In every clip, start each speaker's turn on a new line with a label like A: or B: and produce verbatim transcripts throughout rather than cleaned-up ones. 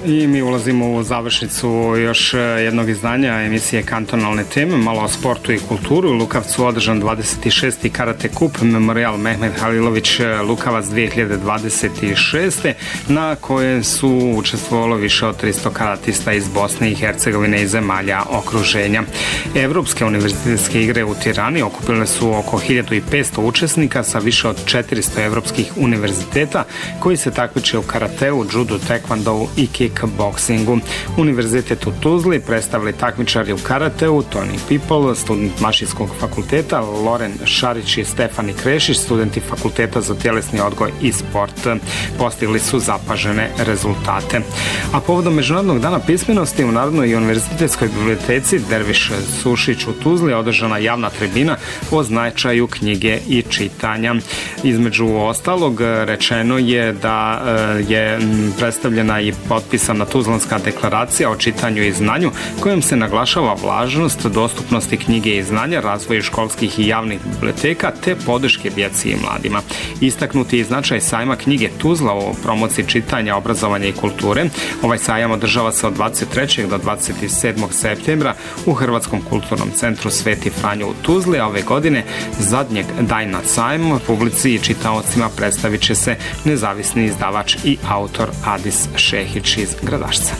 A: I mi ulazimo u završnicu još jednog izdanja emisije Kantonalne teme, malo o sportu i kulturu. U Lukavcu održan dvadeset šesti Karate Kup Memorijal Mehmed Halilović Lukavac dvije hiljade dvadeset šeste na kojem su učestvovalo više od tristo karatista iz Bosne i Hercegovine i zemalja okruženja. Evropske univerzitetske igre u Tirani okupile su oko hiljadu petsto učesnika sa više od četiristo evropskih univerziteta koji se takmiče u karateu, judu, tekvandou i kickboksingu. Univerzitet u Tuzli predstavili takmičari u karateu Tony People, student Mašinskog fakulteta, Loren Šarić i Stefani Krešić, studenti fakulteta za tjelesni odgoj i sport. Postigli su zapažene rezultate. A povodom Međunarodnog dana pismenosti u Narodnoj i univerzitetskoj biblioteci Derviš Sušić u Tuzli održana javna tribina o značaju knjige i čitanja. Između ostalog rečeno je da je predstavljena i potpisana Tuzlanska deklaracija o čitanju i znanju kojom se naglašava važnost dostupnosti knjige i znanja, razvoju školskih i javnih biblioteka te podrške djeci i mladima. Istaknuti je značaj sajma knjige Tuzla o promociji čitanja, obrazovanja i kulture. Ovaj sajam održava se od dvadeset trećeg do dvadeset sedmog septembra u Hrvatskom kulturnom centru Sveti Franjo u Tuzli, a ove godine zadnjeg dana sajma publici i čitaocima predstavit će se nezavisni izdavač i autor Adis Šehić iz Gradašca.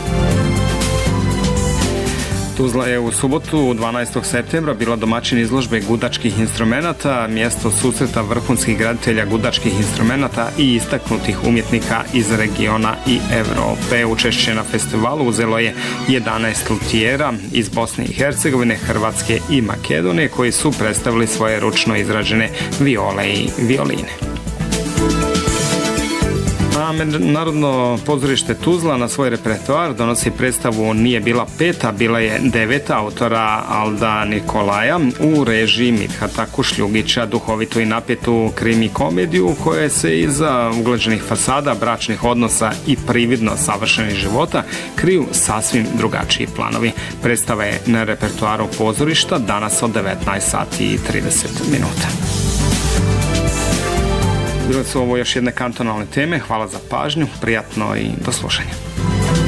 A: Tuzla je u subotu dvanaestog septembra bila domaćin izložbe gudačkih instrumenata, mjesto susreta vrhunskih graditelja gudačkih instrumenata i istaknutih umjetnika iz regiona i Evrope. Učešće na festivalu uzelo je jedanaest lutijera iz Bosne i Hercegovine, Hrvatske i Makedonije koji su predstavili svoje ručno izrađene viole i violine. A Narodno pozorište Tuzla na svoj repertoar donosi predstavu Nije bila peta, bila je deveta autora Alda Nikolaja u režiji Midhata Kušljugića, duhovitu i napetu krimi komediju koja se iza uglađenih fasada, bračnih odnosa i prividno savršenih života kriju sasvim drugačiji planovi. Predstava je na repertoaru pozorišta danas od devetnaest sati i trideset minuta. Bile su ovo još jedne kantonalne teme. Hvala za pažnju, prijatno i do slušanja.